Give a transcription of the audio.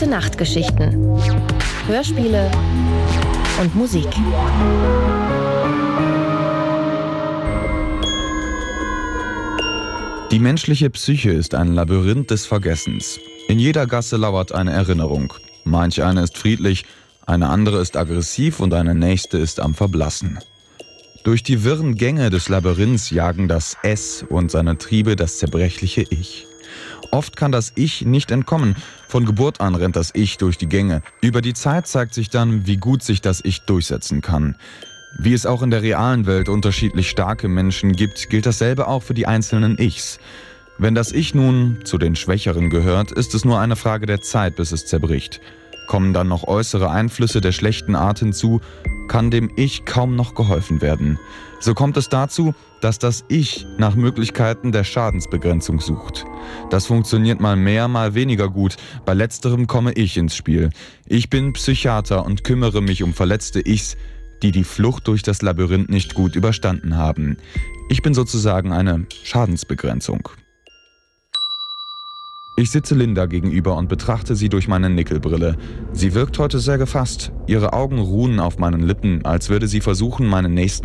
Gute-Nacht-Geschichten, Hörspiele und Musik. Die menschliche Psyche ist ein Labyrinth des Vergessens. In jeder Gasse lauert eine Erinnerung. Manch eine ist friedlich, eine andere ist aggressiv und eine nächste ist am Verblassen. Durch die wirren Gänge des Labyrinths jagen das Es und seine Triebe das zerbrechliche Ich. Oft kann das Ich nicht entkommen. Von Geburt an rennt das Ich durch die Gänge. Über die Zeit zeigt sich dann, wie gut sich das Ich durchsetzen kann. Wie es auch in der realen Welt unterschiedlich starke Menschen gibt, gilt dasselbe auch für die einzelnen Ichs. Wenn das Ich nun zu den Schwächeren gehört, ist es nur eine Frage der Zeit, bis es zerbricht. Kommen dann noch äußere Einflüsse der schlechten Art hinzu, kann dem Ich kaum noch geholfen werden. So kommt es dazu, dass das Ich nach Möglichkeiten der Schadensbegrenzung sucht. Das funktioniert mal mehr, mal weniger gut. Bei letzterem komme ich ins Spiel. Ich bin Psychiater und kümmere mich um verletzte Ichs, die die Flucht durch das Labyrinth nicht gut überstanden haben. Ich bin sozusagen eine Schadensbegrenzung. Ich sitze Linda gegenüber und betrachte sie durch meine Nickelbrille. Sie wirkt heute sehr gefasst. Ihre Augen ruhen auf meinen Lippen, als würde sie versuchen, meinen nächsten